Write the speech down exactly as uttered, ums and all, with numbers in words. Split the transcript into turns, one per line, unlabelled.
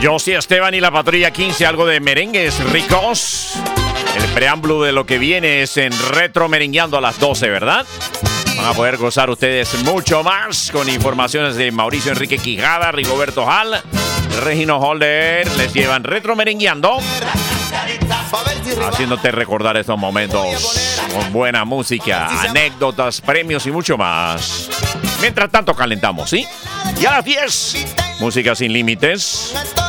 Yo soy Esteban y la Patrulla quince, algo de merengues ricos. El preámbulo de lo que viene es en Retro Merengueando a las doce, ¿verdad? Van a poder gozar ustedes mucho más con informaciones de Mauricio Enrique Quijada, Rigoberto Hall, Regino Holder. Les llevan Retro Merengueando, haciéndote recordar estos momentos con buena música, anécdotas, premios y mucho más. Mientras tanto calentamos, ¿sí? Y a las diez, música sin límites.